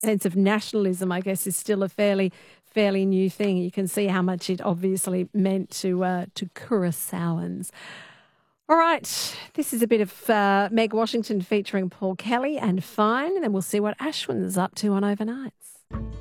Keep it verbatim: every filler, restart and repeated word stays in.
sense of nationalism, I guess, is still a fairly fairly new thing. You can see how much it obviously meant to uh, to Curaçaoans. All right, this is a bit of uh, Meg Washington featuring Paul Kelly and Fine, and then we'll see what Ashwin's up to on Overnights.